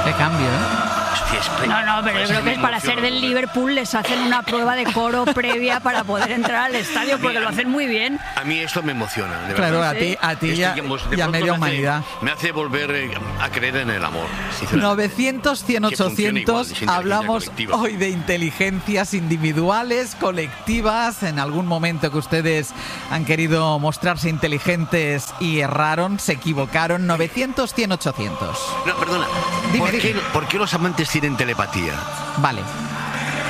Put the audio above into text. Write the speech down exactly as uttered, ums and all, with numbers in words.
Qué cambio, ¿eh? No, no, pero yo creo que es para ser del Liverpool les hacen una prueba de coro previa para poder entrar al estadio porque lo hacen muy bien. A mí esto me emociona, de Claro, verdad. a ti, a ti Esto, ya, digamos, de ya pronto media me hace- humanidad. Me hace volver eh, a creer en el amor, sinceramente. novecientos, cien, Que funcione igual, ochocientos. es inteligencia Hablamos colectiva. hoy de inteligencias individuales, colectivas. En algún momento que ustedes han querido mostrarse inteligentes y erraron, se equivocaron. novecientos, cien, ochocientos. No, perdona. Dime, ¿Por qué, dime. por qué los amantes tienen telepatía? Vale.